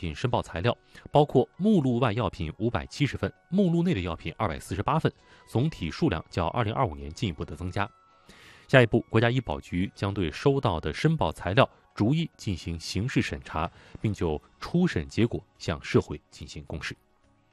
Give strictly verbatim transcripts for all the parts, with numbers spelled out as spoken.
品申报材料，包括目录外药品五百七十份，目录内的药品二百四十八份，总体数量较二零二五年进一步的增加。下一步，国家医保局将对收到的申报材料逐一进行刑事审查，并就初审结果向社会进行公示。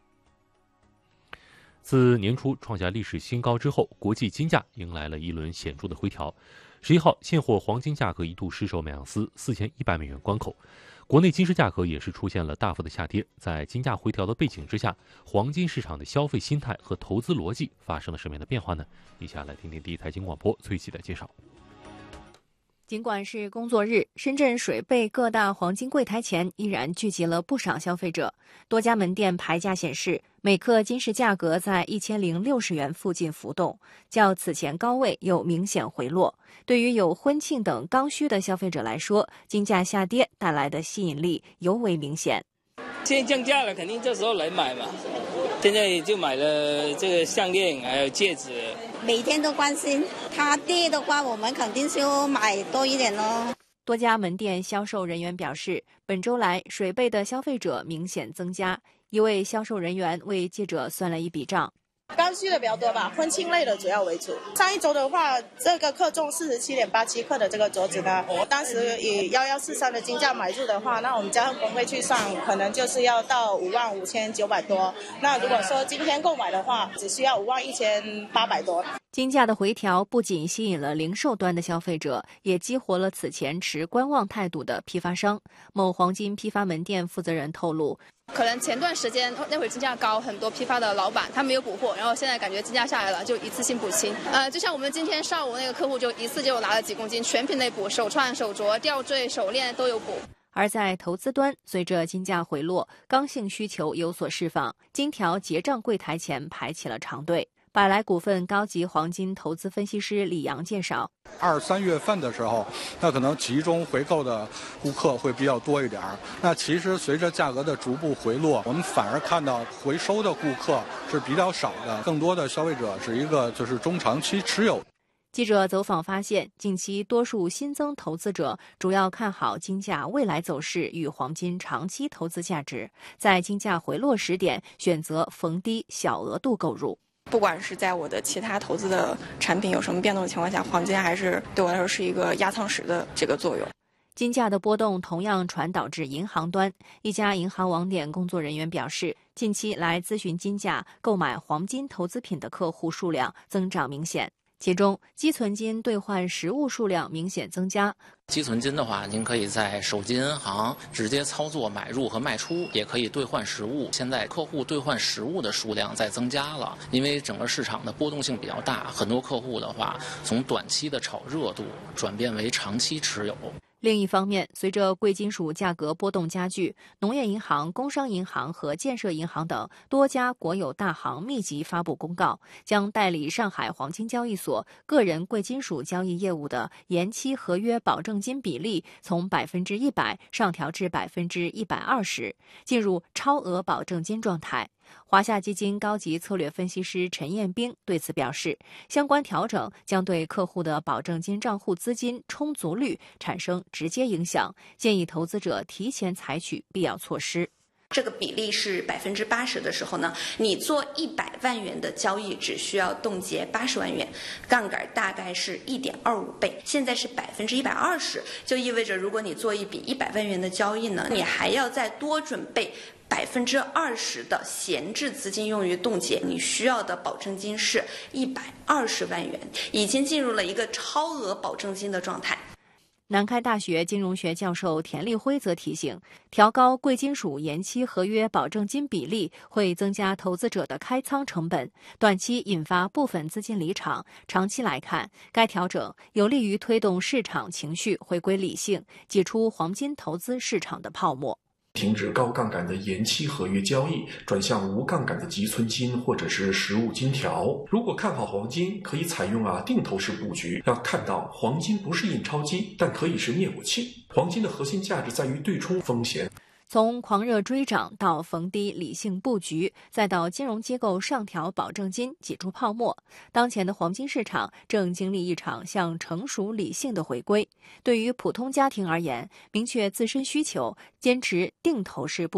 自年初创下历史新高之后，国际金价迎来了一轮显著的回调。十一号，现货黄金价格一度失守每盎司四千一百美元关口，国内金市价格也是出现了大幅的下跌。在金价回调的背景之下，黄金市场的消费心态和投资逻辑发生了什么样的变化呢？以下来听听第一财经广播崔琦的介绍。 尽管是工作日，深圳水贝各大黄金柜台前依然聚集了不少消费者。多家门店牌价显示，每克金饰价格在一千零六十元附近浮动，较此前高位有明显回落。对于有婚庆等刚需的消费者来说，金价下跌带来的吸引力尤为明显。 现在降价了，肯定这时候来买嘛。现在就买了这个项链，还有戒指。 每天都关心，它跌的话，我们肯定是要买多一点咯。 多家门店销售人员表示，本周来水贝的消费者明显增加。一位销售人员为记者算了一笔账。 刚需的比较多吧，婚庆类的主要为主。上一周的话，这个克重四十七点八七克的这个镯子呢，我当时以幺幺四三的金价买入的话，那我们加上工费去算，可能就是要到五万五千九百多。那如果说今天购买的话，只需要五万一千八百多。 金价的回调不仅吸引了零售端的消费者，也激活了此前持观望态度的批发商。某黄金批发门店负责人透露， 可能前段时间那会儿金价高，很多批发的老板他没有补货，然后现在感觉金价下来了，就一次性补清。呃，就像我们今天上午那个客户就一次就拿了几公斤，全品类补，手串、手镯、吊坠、手链都有补。 而在投资端，随着金价回落，刚性需求有所释放，金条结账柜台前排起了长队。百来股份高级黄金投资分析师李阳介绍， 二三月份的时候，那可能集中回购的顾客会比较多一点。那其实随着价格的逐步回落，我们反而看到回收的顾客是比较少的，更多的消费者是一个就是中长期持有。 记者走访发现，近期多数新增投资者主要看好金价未来走势与黄金长期投资价值，在金价回落时点选择逢低小额度购入。 不管是在我的其他投资的产品有什么变动的情况下，黄金还是对我来说是一个压舱石的这个作用。 金价的波动同样传导至银行端，一家银行网点工作人员表示，近期来咨询金价购买黄金投资品的客户数量增长明显。其中，积存金兑换实物数量明显增加。 积存金的话，您可以在手机银行直接操作买入和卖出，也可以兑换实物。现在客户兑换实物的数量在增加了，因为整个市场的波动性比较大，很多客户的话，从短期的炒热度转变为长期持有。 另一方面，随着贵金属价格波动加剧，农业银行、工商银行和建设银行等多家国有大行密集发布公告，将代理上海黄金交易所个人贵金属交易业务的延期合约保证金比例从百分之一百上调至百分之一百二十，进入超额保证金状态。华夏基金高级策略分析师陈彦兵对此表示，相关调整将对客户的保证金账户资金充足率产生直接影响，建议投资者提前采取必要措施。 这个比例是百分之八十的时候呢，你做一百万元的交易只需要冻结八十万元，杠杆大概是一点二五倍。现在是百分之一百二十，就意味着如果你做一笔一百万元的交易呢，你还要再多准备百分之二十的闲置资金用于冻结，你需要的保证金是一百二十万元，已经进入了一个超额保证金的状态。 南开大学金融学教授田立辉则提醒，调高贵金属延期合约保证金比例会增加投资者的开仓成本，短期引发部分资金离场，长期来看，该调整有利于推动市场情绪回归理性，挤出黄金投资市场的泡沫。 停止高杠杆的延期合约交易，转向无杠杆的积存金或者是实物金条。如果看好黄金，可以采用啊定投式布局。要看到黄金不是印钞机，但可以是灭火器。黄金的核心价值在于对冲风险。 从狂热追涨到逢低理性布局，再到金融机构上调保证金挤出泡沫，当前的黄金市场正经历一场向成熟理性的回归。对于普通家庭而言，明确自身需求，坚持定投式布